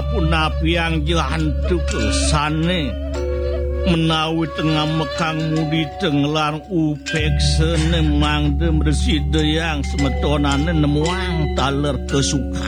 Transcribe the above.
punapi ang jantu kesane menawi tengah mekang mudi tenglar upek senemang dem reside yang semetonane nemuang taler kesuka